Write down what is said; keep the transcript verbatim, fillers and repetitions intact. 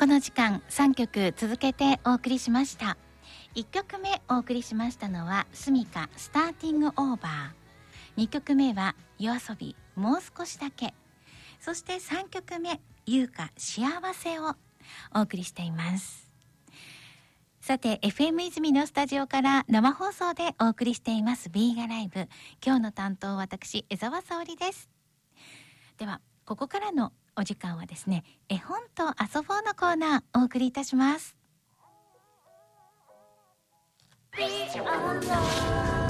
この時間さんきょく続けてお送りしました。いっきょくめお送りしましたのはスミカスターティングオーバー、にきょくめは夜遊びもう少しだけ、そしてさんきょくめ優香幸せをお送りしています。さて エフエム 泉のスタジオから生放送でお送りしていますビーガライブ、今日の担当私江澤沙織です。ではここからのお時間はですね、絵本と遊ぼうのコーナーお送りいたします。